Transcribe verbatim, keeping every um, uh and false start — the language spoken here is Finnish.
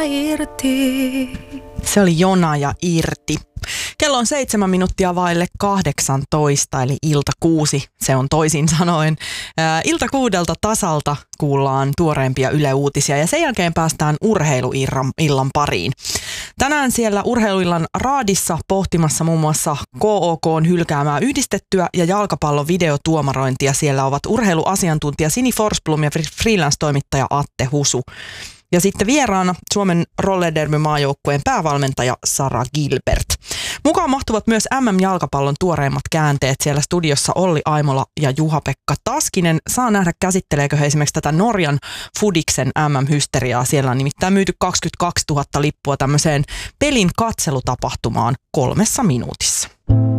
irti. Se oli Jona ja Irti. Kello on seitsemän minuuttia vaille kahdeksantoista, eli ilta kuusi, se on toisin sanoen. Ää, ilta kuudelta tasalta kuullaan tuoreempia Yle Uutisia ja sen jälkeen päästään urheiluillan pariin. Tänään siellä urheiluillan raadissa pohtimassa muun muassa K O K:n hylkäämää yhdistettyä ja jalkapallon videotuomarointia. Siellä ovat urheiluasiantuntija Sini Forsblom ja freelance-toimittaja Atte Husu. Ja sitten vieraana Suomen roller-derby-maajoukkueen päävalmentaja Sara Gilbert. Mukaan mahtuvat myös M M-jalkapallon tuoreimmat käänteet. Siellä studiossa Olli Aimola ja Juha-Pekka Taskinen. Saa nähdä, käsitteleekö he esimerkiksi tätä Norjan Fudiksen M M-hysteriaa. Siellä on nimittäin myyty kaksikymmentäkaksituhatta lippua tämmöiseen pelin katselutapahtumaan kolmessa minuutissa.